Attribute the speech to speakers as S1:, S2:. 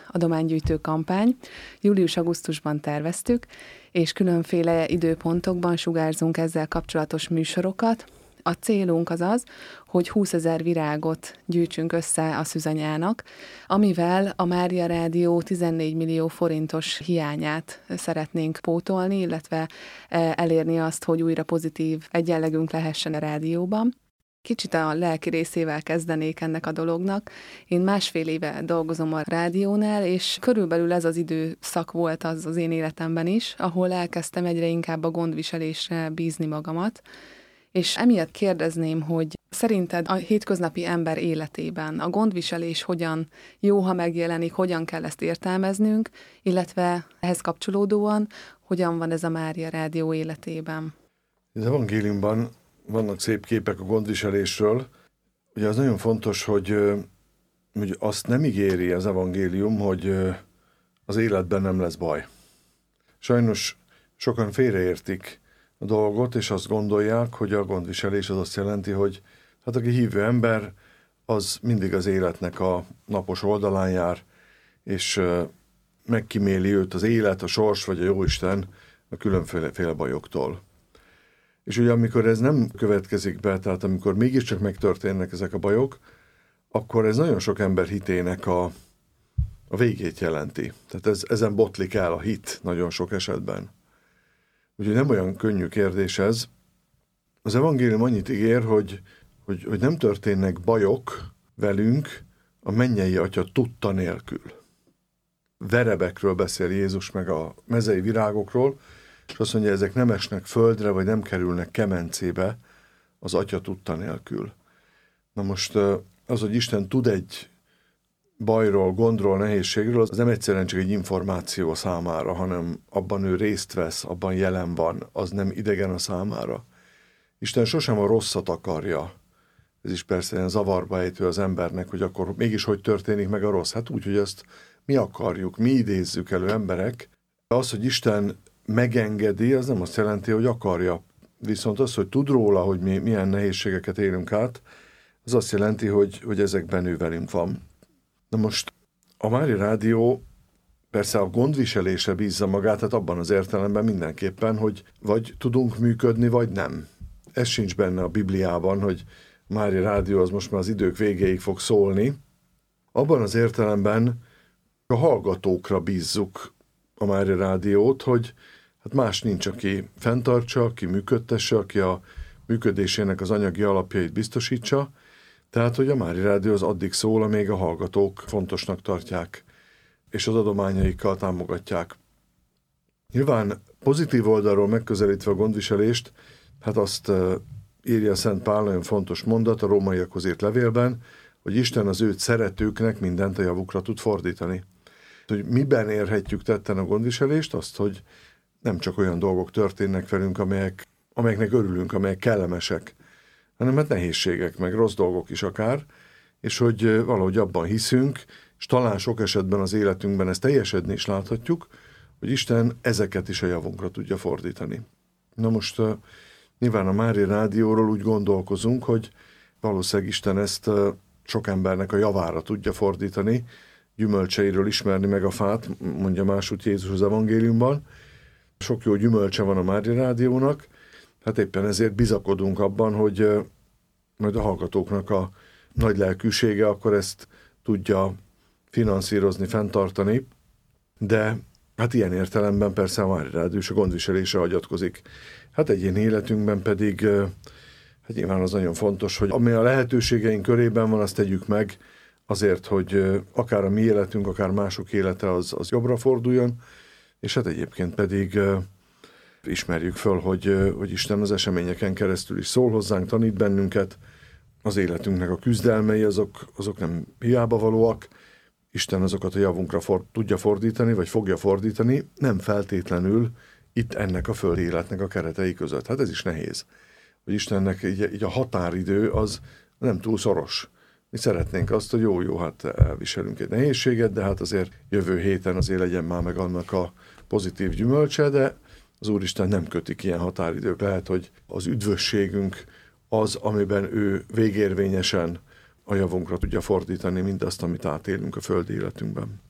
S1: adománygyűjtő kampány. Július-augusztusban terveztük, és különféle időpontokban sugárzunk ezzel kapcsolatos műsorokat. A célunk az, hogy 20 000 virágot gyűjtsünk össze a Szűzanyának, amivel a Mária Rádió 14 millió forintos hiányát szeretnénk pótolni, illetve elérni azt, hogy újra pozitív egyenlegünk lehessen a rádióban. Kicsit a lelki részével kezdenék ennek a dolognak. Én 1,5 éve dolgozom a rádiónál, és körülbelül ez az időszak volt az én életemben is, ahol elkezdtem egyre inkább a gondviselésre bízni magamat. És emiatt kérdezném, hogy szerinted a hétköznapi ember életében a gondviselés hogyan jó, ha megjelenik, hogyan kell ezt értelmeznünk, illetve ehhez kapcsolódóan hogyan van ez a Mária Rádió életében?
S2: Az evangéliumban vannak szép képek a gondviselésről. Ugye az nagyon fontos, hogy azt nem ígéri az evangélium, hogy az életben nem lesz baj. Sajnos sokan félreértik a dolgot, és azt gondolják, hogy a gondviselés az azt jelenti, hogy hát aki hívő ember, az mindig az életnek a napos oldalán jár, és megkíméli őt az élet, a sors vagy a Jóisten a különféle bajoktól. És ugye amikor ez nem következik be, tehát amikor mégiscsak megtörténnek ezek a bajok, akkor ez nagyon sok ember hitének a végét jelenti. Tehát ezen botlik el a hit nagyon sok esetben. Úgyhogy nem olyan könnyű kérdés ez. Az evangélium annyit ígér, hogy nem történnek bajok velünk a mennyei Atya tudta nélkül. Verebekről beszél Jézus, meg a mezei virágokról, és azt mondja, ezek nem esnek földre, vagy nem kerülnek kemencébe az Atya tudta nélkül. Na most az, hogy Isten tud egy bajról, gondról, nehézségről, az nem egyszerűen csak egy információ számára, hanem abban ő részt vesz, abban jelen van, az nem idegen a számára. Isten sosem a rosszat akarja. Ez is persze ilyen zavarba ejtő az embernek, hogy akkor mégis hogy történik meg a rossz. Hát úgy, hogy ezt mi akarjuk, mi idézzük elő emberek. Az, hogy Isten megengedi, az nem azt jelenti, hogy akarja. Viszont az, hogy tud róla, hogy mi milyen nehézségeket élünk át, az azt jelenti, hogy ezekben ő velünk van. Na most a Mária Rádió persze a gondviselésre bízza magát, tehát abban az értelemben mindenképpen, hogy vagy tudunk működni, vagy nem. Ez sincs benne a Bibliában, hogy a Mária Rádió az most már az idők végéig fog szólni. Abban az értelemben a hallgatókra bízzuk a Mária Rádiót, hogy hát más nincs, aki fenntartsa, aki működtesse, aki a működésének az anyagi alapjait biztosítsa. Tehát, hogy a Mária Rádió az addig szól, amíg a hallgatók fontosnak tartják, és az adományaikkal támogatják. Nyilván pozitív oldalról megközelítve a gondviselést, hát azt írja Szent Pál, nagyon fontos mondat a rómaiakhoz írt levélben, hogy Isten az őt szeretőknek mindent a javukra tud fordítani. Hogy miben érhetjük tetten a gondviselést? Azt, hogy nem csak olyan dolgok történnek velünk, amelyeknek örülünk, amelyek kellemesek, hanem hát nehézségek, meg rossz dolgok is akár, és hogy valahogy abban hiszünk, és talán sok esetben az életünkben ezt teljesedni is láthatjuk, hogy Isten ezeket is a javunkra tudja fordítani. Na most nyilván a Mária Rádióról úgy gondolkozunk, hogy valószínűleg Isten ezt sok embernek a javára tudja fordítani, gyümölcseiről ismerni meg a fát, mondja másút Jézus az evangéliumban. Sok jó gyümölcse van a Mária Rádiónak, hát éppen ezért bizakodunk abban, hogy majd a hallgatóknak a nagy lelkűsége akkor ezt tudja finanszírozni, fenntartani, de hát ilyen értelemben persze a Mária Rádió és a gondviselésre hagyatkozik. Hát egyéni életünkben pedig hát nyilván az nagyon fontos, hogy ami a lehetőségeink körében van, azt tegyük meg azért, hogy akár a mi életünk, akár mások élete az jobbra forduljon, és hát egyébként pedig ismerjük föl, hogy Isten az eseményeken keresztül is szól hozzánk, tanít bennünket, az életünknek a küzdelmei, azok nem hiába valóak, Isten azokat a javunkra tudja fordítani, vagy fogja fordítani, nem feltétlenül itt ennek a földi életnek a keretei között. Hát ez is nehéz, hogy Istennek így a határidő az nem túl szoros. Mi szeretnénk azt, hogy jó, hát elviselünk egy nehézséget, de hát azért jövő héten azért legyen már meg annak a pozitív gyümölcse, de az Úristen nem kötik ilyen határidők. Lehet, hogy az üdvösségünk az, amiben ő végérvényesen a javunkra tudja fordítani mindazt, amit átélünk a földi életünkben.